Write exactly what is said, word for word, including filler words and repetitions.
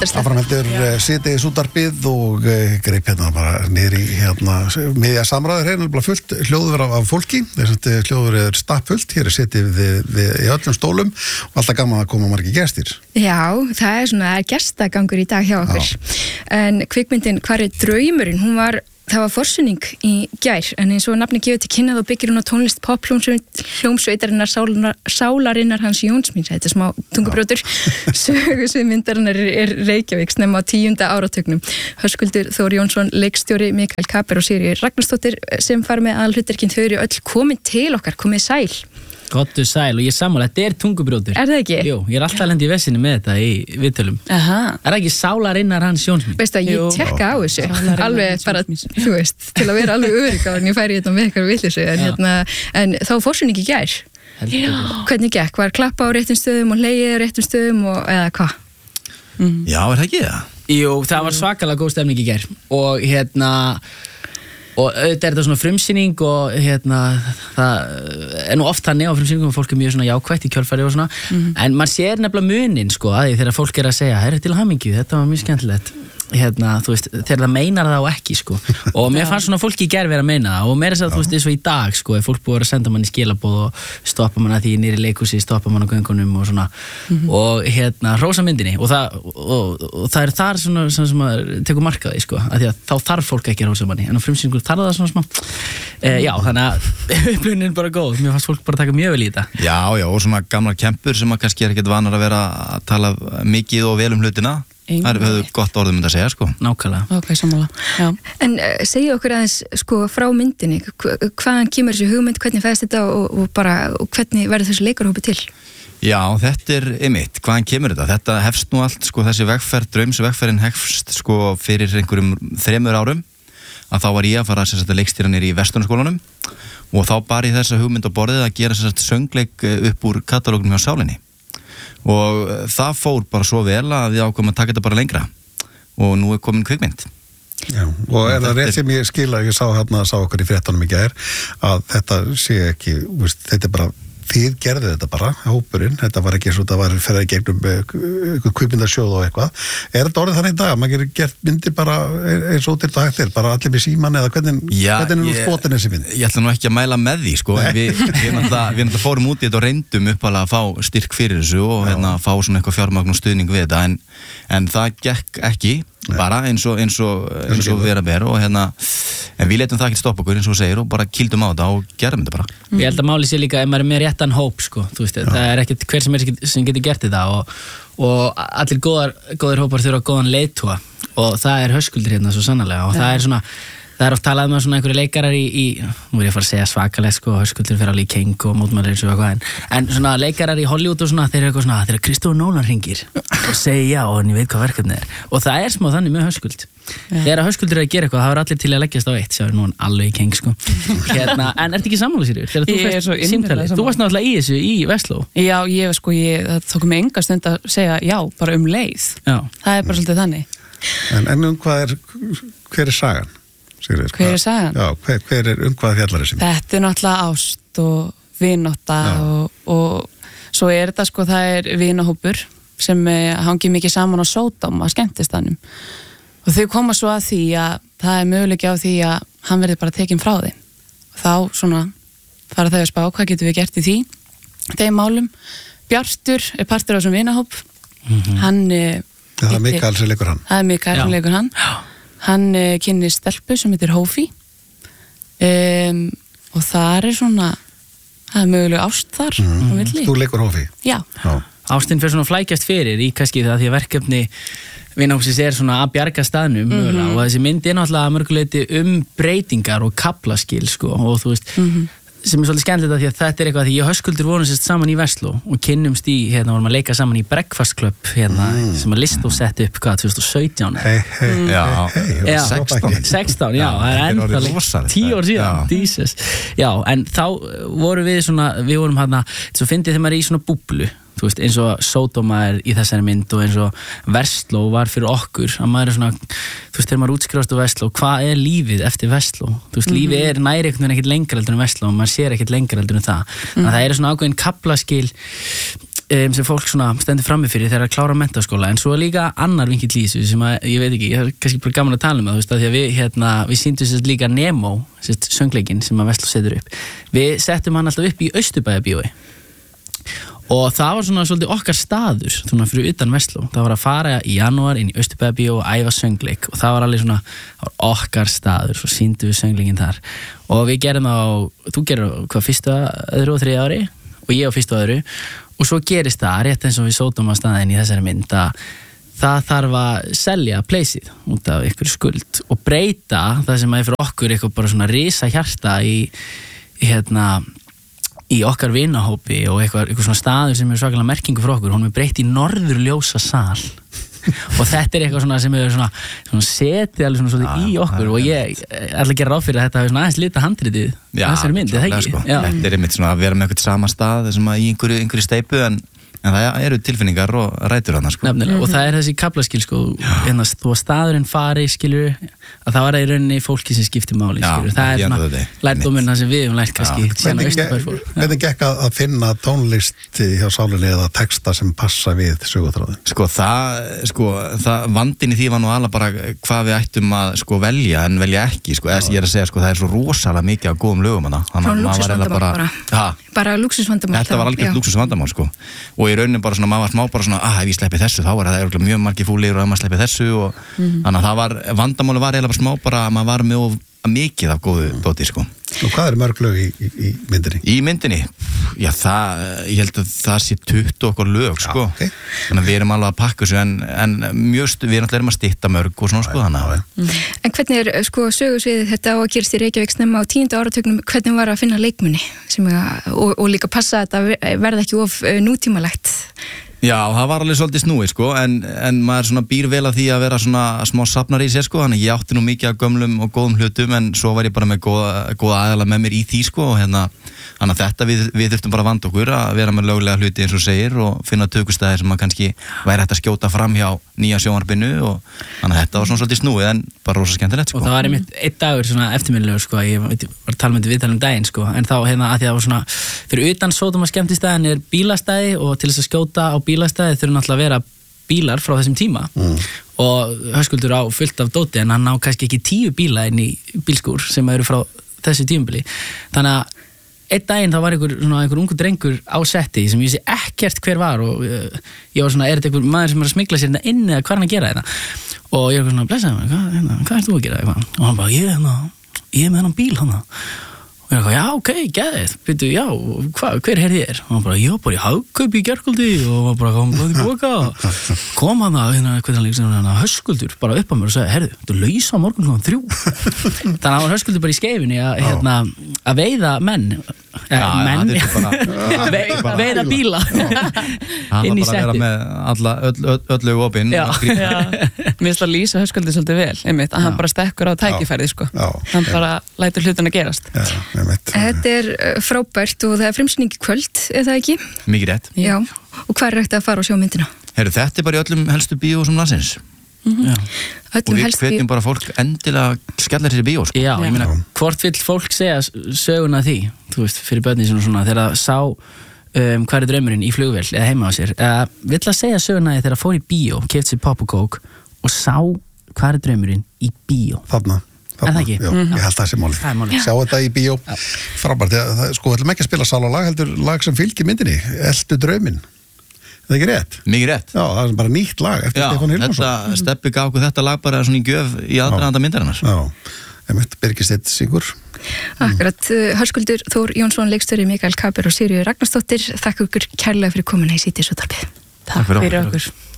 yndislegt. Áfram heldur síðdegis útvarpið og uh, greip hérna bara niður í hérna miðja samræður hérna, bara fullt hljóður af, af fólki, þess að hljóður er stappfullt, hér er setið við, við, í öllum stólum og alltaf gaman að koma margir gestir. Já, það er svona, það er gestagangur í dag hjá okkur. Já. En kvikmyndin Hvar er draumurinn, hún var það var forsynning í gær, en eins og nafni gefið til kynna þá byggir hún á tónlist pophljómsveitarinnar sálarinnar, sálarinnar hans Jónsmíns, þetta er smá tungubrjótur. Sögusvið myndarinnar er, er Reykjavík snemma á tíunda áratugnum. Höskuldur Þór Jónsson, leikstjóri, Mikael Kaper og Sigríður Ragnarsdóttir sem fara með aðalhlutverkin, þau eru öll komin til okkar, komið sæl. Gottu sæl og ég sammála, þetta er tungubrjótur. Er það ekki? Jú, ég er alltaf lendi í vessinni með þetta í viðtölum. Aha. Er það ekki sálarinnar hans Jónsmín? Veistu að ég tekka á þessu, alveg bara, þú veist, til að vera alveg örygg á en ég færi þetta með eitthvað villissu, en, hérna, en þá fórsynning í gær. Hvernig gekk? Var klappa á réttum stöðum og hlegið á réttum stöðum og eða hvað? Mm. Já, er það ekki það? Jú, það var svakalega góð stemning í gær og hérna og auðvitað er þetta svona frumsýning og hérna það er nú oft þannig á frumsýningum að fólk er mjög svona jákvætt í kjölfari og svona mm. en maður sér nefnilega munin sko að því þegar fólk er að segja herri til hamingju, þetta var mjög skemmtilegt hérna, þú veist, þegar það meinar það og ekki sko og mér fannst svona fólki í gær vera að meina það og mér er þess að þú veist, eins og í dag sko ef fólk búið að senda manni skilaboð og stoppa manna því nýri leikhúsi, stoppa manna á göngunum og svona mm-hmm. og hérna, hrósa myndinni og það, og, og það er þar svona, svona sem að tekur markaði sko, af því að þá þarf fólk ekki að hrósa manni, en á frumsýningu þarf það svona smá e, já, þannig að upplifun er bara góð, mér fannst fólk bara taka mjög vel í þetta. Já, já, og svona gamlar kempur sem að kannski er ekkert vanar að vera að tala mikið og vel um hlutina. Það hefur gott orðum myndi að segja, sko. Nákvæmlega. Ok, sammála. Já. En uh, segja okkur aðeins, sko, frá myndinni, hvaðan kemur þessi hugmynd, hvernig fæðist þetta og, og bara, og hvernig verður þessi leikarhópi til? Já, þetta er einmitt, hvaðan kemur þetta? Þetta hefst nú allt, sko, þessi vegferð, draumsvegferðin hefst, sko, fyrir einhverjum þremur árum, að þá var ég að fara að setja leikstýra niður í Vesturskólanum og þá bar ég þessa hugmynd á borðið að gera þess að söngleik upp úr katalógunum hjá Sálinni. Og það fór bara svo vel að ég ákvæm að taka þetta bara lengra og nú er komin kvikmynd. Já, og er það rétt sem ég skil að ég sá hérna, sá okkur í fréttanum í gær að þetta sé ekki, veist, þetta er bara þið gerðu þetta bara, hópurinn, þetta var ekki svo, það var fyrir að gegnum eitthvað kvikmyndarsjóð og eitthvað. Er þetta orðið þannig í dag? Maður getur gert myndir bara eins og til þetta hægt er, bara allir með síman eða hvernig, Já, hvernig er nú ég, spotin þessi mynd? Ég ætla nú ekki að mæla með því, sko, en við, við, náttúrulega, við náttúrulega fórum út í þetta og reyndum uppalega að fá styrk fyrir þessu og hérna fá svona eitthvað fjármagn og stuðning við þetta, en, en það gekk ekki, bara eins og, eins og, eins og vera ber og hérna, en við letum það ekki stoppa okkur eins og segir og bara kýldum á þetta og gerum þetta bara. Mm. Ég held að máli sé líka ef maður er með réttan hóp sko, þú veist, Já. það er ekkert hver sem er sem getur gert þetta og, og allir góðar, góðir hópar þurfa góðan leiðtoga og það er Höskuldur hérna svo sannarlega og Já. það er svona Það er oft talað um að svona einhverju leikarar í, í nú er ég að fara að segja svakalega sko, Höskuldur fyrir alveg í King og mótmælir eins og eitthvað en, en svona leikarar í Hollywood og svona, þeir eru eitthvað svona, þeir eru Christopher Nolan hringir og segja já og en ég veit hvað verkefni er og það er smá þannig með Höskuld. Yeah. Þegar Höskuldur er að gera eitthvað, það er allir til að leggjast á eitt, sjáur nú alveg í King sko. Hérna, en ertu ekki sammála sér? Þegar þú fyrst símtalið, þú varst náttúrulega í þessu í Vestló. Já, ég sko, ég, það tók mig enga stund að segja já, bara um leið. Já. Það er bara svolítið þannig. En, en um hvað er, hver er sagan? Sigríður, hver er sagan? Já, hver, hver er um hvað fjallar þessi? Þetta er náttúrulega ást og vinátta og, og svo er þetta sko, það er vinahópur sem hangi mikið saman á Sódóm að skemmtistanum og þau koma svo að því að það er möguleiki á því að hann verði bara tekinn frá þeim og þá svona fara þau að spá hvað getum við gert í því þeim málum. Bjartur er partur af þessum vinahóp mm-hmm. hann það er Mikael sem leikur hann það er Mikael sem leikur hann hann uh, kynni stelpu sem heitir Hófi um, og það er svona það er mögulega ást þar mm. Þú leikur Hófi? Já, Já. Ástin fyrir svona flækjast fyrir í kannski það því að verkefni vinahópsins er svona að bjarga staðnum mögulega mm-hmm. og þessi mynd er náttúrulega mörguleiti um breytingar og kaflaskil sko og þú veist mm-hmm. sem er svolítið skemmtilegt að því að þetta er eitthvað því ég og Höskuldur vorum sérst saman í Vestló og kynnumst í, hérna vorum að leika saman í Breakfast Club hérna, mm. sem að Listó sett upp, hvað, tvö þúsund og sautján Hei, hei, já, hei, sextán sextán, já, það er enda tíu ár síðan, Jesus já, en þá voru við svona, við vorum hérna, svo fyndið þegar maður er í svona búblu þú veist, eins og Sódóma er í þessari mynd og eins og Versló var fyrir okkur, að maður er svona þú veist, þegar maður útskrifast úr Versló, hvað er lífið eftir Versló? Þú veist, mm-hmm. lífið er næri einhvern veginn ekkert lengra heldur en Versló og maður sér ekkert lengra heldur en það mm-hmm. að það er svona ákveðin kaflaskil um, sem fólk svona stendur frammi fyrir þegar að klára menntaskóla, en svo er líka annar vinkill í þessu sem að, ég veit ekki, ég er kannski bara gaman að tala um það, þú veist, að því að við, hérna, við sýndum sérst líka Nemo, sérst söngleikinn sem að Versló setur upp. Við settum hann alltaf upp í Austurbæjarbíói og það var svona svolítið okkar staður svona fyrir utan Versló, það var að fara í janúar inn í Austurbæjarbíó og æfa söngleik og það var alveg svona, það var okkar staður svo sýndum við söngleikinn þar og við gerum á, þú gerir hvað fyrsta, öðru og þriðja ári og ég á fyrsta og öðru og svo gerist það rétt eins og við sótum á staðinn í þessari mynd að það þarf að selja pleysið út af ykkur skuld og breyta það sem er fyrir okkur eitthvað bara svona risa hjarta í, í hérna í okkar vinahópi og eitthvað, eitthvað svona staður sem er svakalega merkingu fyrir okkur, hún er breytt í norðurljósa sal og þetta er eitthvað svona sem er svona, svona setið alveg svona svolítið í okkur ja, og ég ætla að gera ráð fyrir að þetta hafi svona aðeins lita handritið þessari mynd, er það ekki? Sko. Þetta er einmitt svona að vera með eitthvað sama stað sem að í einhverju, einhverju steipu en En það eru tilfinningar og rætur hann sko. Nefnilega, mm-hmm. og það er þessi kaflaskil sko, hérna, þú að staðurinn fari skilur, að það var í rauninni fólki sem skiptir máli skilur, Já, það er svona lærdóminn sem við höfum lært kannski Hvernig gekk að finna tónlist hjá sálinni eða texta sem passa við sögutráðin? Sko það, sko, það vandinn í því var nú alveg bara hvað við ættum að sko velja en velja ekki, sko, eða ég er að segja sko það er svo rosalega mikið af góðum lögum hana. Þannig að maður var bara, bara, bara lúksusvandamál. Þetta var algjört lúksusvandamál sko og í rauninni bara svona, maður var smá bara svona að ef ég sleppi þessu þá var það örugglega mjög margir fúlir og ef maður sleppi þessu og mm-hmm. þannig að það var, vandamáli var eiginlega bara smá bara að maður var með of mikið af góðu dóti sko. Og hvað er mörg lög í, í, í myndinni? Í myndinni? Já það, ég held að það sé tuttugu okkur lög sko. Já, okay. Þannig að við erum alveg að pakka þessu en, en mjög stu, við erum alltaf að stytta mörg og svona sko þannig að mm. En hvernig er sko sögursviðið þetta á að gerast í Reykjavík snemma á tíunda áratögnum, hvernig var að finna leikmuni sem að, og, og líka passa að þetta verða ekki of nútímalegt? Já, það var alveg svolítið snúið sko, en, en maður svona býr vel að því að vera svona smá safnar í sér sko, þannig ég átti nú mikið af gömlum og góðum hlutum, en svo var ég bara með góða, góða aðala með mér í því sko, og hérna, þannig að þetta við, við þurftum bara að vanda okkur að vera með löglega hluti eins og segir og finna tökustæðir sem maður kannski væri hægt að skjóta fram hjá nýja sjónvarpinu og þannig að þetta var svona svolítið snúið en bara rosa skemmtilegt sko. Og það var einmitt einn dagur svona eftirminnilegur sko, ég var að tala með viðtal um daginn sko, en þá hérna að því að það var svona, fyrir utan Sódóma skemmtistæðin er bílastæði og til þess að skjóta á bílastæði þurfa náttúrulega að vera bílar frá þessum tíma mm. og Höskuldur á fullt af dóti en hann á kannski ekki tíu bíla inn í bílskúr sem eru frá þessu tímabili, þannig að einn daginn þá var einhver, svona, einhver ungu drengur á setti sem ég vissi ekkert hver var og uh, ég var svona, er þetta einhver maður sem er að smygla sér hérna inn eða hvað er hann að gera þetta og ég var svona, blessaði mig, hvað, hérna, hvað ert þú að gera eitthvað? Og hann bara, ég, hérna, ég er með hennan bíl hana og ég var, já, ok, geðið, byrju, já, hva, hver er þér? Og hann bara, ég var bara í Hagkaup í gærkvöldi og hann bara, kom bara í boka kom hann að, hérna, hvernig hann líka hérna, Höskuldur bara upp á mér og sagði, herðu, þú lausa á morgun klukkan þrjú þannig að hann var Höskuldur bara í skeifinni að, hérna, að veiða menn Já, menn bara, Ve, veiða bíla inn í setti. Það var bara að vera með alla, öll, öll, öllu opinn. Mér finnst að lýsa Höskuldur svolítið vel, einmitt, að hann bara stekkur á tækifærið, sko. Já. Hann bara lætur hlutina gerast. Já, einmitt. Þetta er frábært og það er frumsýning í kvöld, er það ekki? Mikið rétt. Já, og hvað er hægt að fara og sjá myndina? Heru, þetta er bara í öllum helstu bíósum landsins. Mm-hmm. Og við hvetjum bara fólk endilega skellar sér í bíó sko. Já, ég meina, hvort vill fólk segja söguna því, þú veist, fyrir börnin svona svona, þegar það sá um, hvað er draumurinn í flugvél eða heima á sér uh, vill að segja söguna því þegar það fór í bíó keypti sér pop og kók og sá hvað er draumurinn í bíó Þarna, þarna. Já, mm-hmm. Ég held það sé málið Sjá þetta í bíó, frábært það, sko, við ætlum ekki að spila sálalag heldur lag sem fylgir myndinni, Eltu drauminn Það er ekki rétt? Mikið rétt. Já, það er bara nýtt lag eftir Stefán Hilmarsson. Já, þetta Steppi gaf okkur þetta lag bara svona í gjöf í aðdraganda myndarinnar. Já, einmitt Birgisteinn syngur. Akkurat, Höskuldur Þór Jónsson, leikstjóri, Mikael Kaper og Sigríður Ragnarsdóttir, þakka ykkur kærlega fyrir komuna í Síðdegisútvarpið. Takk fyrir okkur.